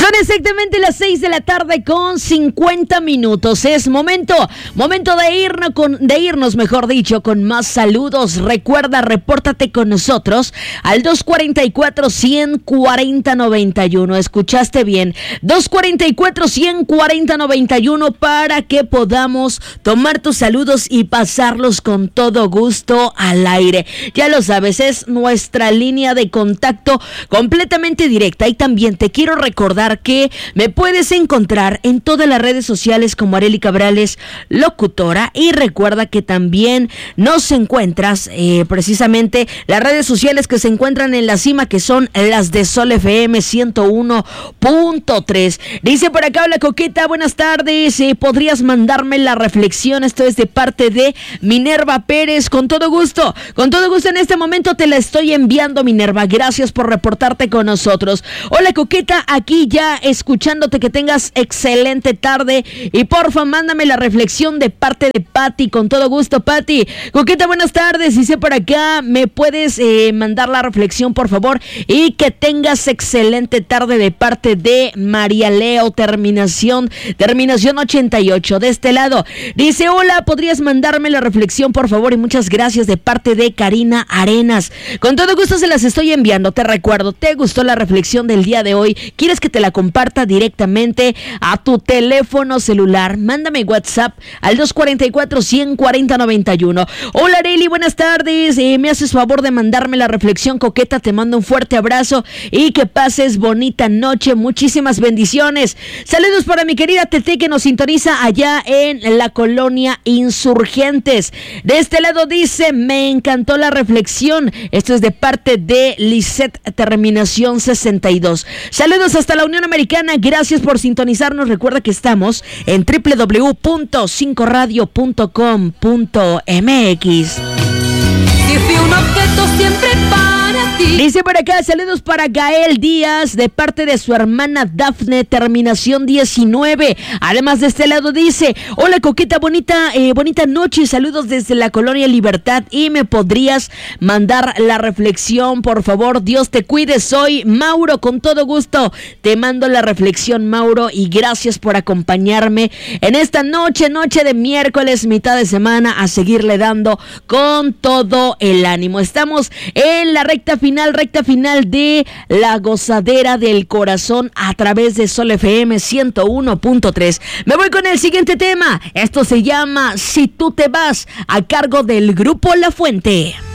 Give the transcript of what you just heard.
Son exactamente las 6 de la tarde con 50 minutos. Es momento de irnos, mejor dicho, con más saludos. Recuerda, repórtate con nosotros al 244-140-91. ¿Escuchaste bien? 244-140-91 para que podamos tomar tus saludos y pasarlos con todo gusto al aire. Ya lo sabes, es nuestra línea de contacto completamente directa. Y también te quiero recordar que me puedes encontrar en todas las redes sociales como Arely Cabrales Locutora, y recuerda que también nos encuentras precisamente las redes sociales que se encuentran en la cima, que son las de Sol FM 101.3. Dice por acá, hola Coqueta, buenas tardes, podrías mandarme la reflexión. Esto es de parte de Minerva Pérez. Con todo gusto en este momento te la estoy enviando, Minerva. Gracias por reportarte con nosotros. Hola Coqueta, aquí ya escuchándote. Que tengas excelente tarde y porfa mándame la reflexión de parte de Pati. Con todo gusto, Pati. Coqueta, buenas tardes. Dice por acá, me puedes mandar la reflexión por favor, y que tengas excelente tarde de parte de María Leo, terminación 88 de este lado. Dice, hola, podrías mandarme la reflexión por favor, y muchas gracias, de parte de Karina Arenas. Con todo gusto se las estoy enviando. Te recuerdo, ¿te gustó la reflexión del día de hoy? ¿Quieres que te la comparta directamente a tu teléfono celular? Mándame WhatsApp al 244-140-91. Hola Arely, buenas tardes. Me haces favor de mandarme la reflexión, Coqueta. Te mando un fuerte abrazo y que pases bonita noche. Muchísimas bendiciones. Saludos para mi querida Tete, que nos sintoniza allá en la colonia Insurgentes. De este lado dice, me encantó la reflexión. Esto es de parte de Lisette, terminación 62. Saludos hasta la Unión Americana. Gracias por sintonizarnos. Recuerda que estamos en www.5radio.com.mx. Si fui un objeto siempre para ti. Dice por acá, saludos para Gael Díaz, de parte de su hermana Dafne, terminación 19. Además de este lado dice, hola Coqueta, bonita noche, saludos desde la colonia Libertad, y me podrías mandar la reflexión por favor. Dios te cuide, soy Mauro. Con todo gusto te mando la reflexión, Mauro, y gracias por acompañarme en esta noche de miércoles, mitad de semana, a seguirle dando con todo el ánimo. Estamos en la recta final de la gozadera del corazón a través de Sol FM 101.3. Me voy con el siguiente tema. Esto se llama Si tú te vas, a cargo del grupo La Fuente.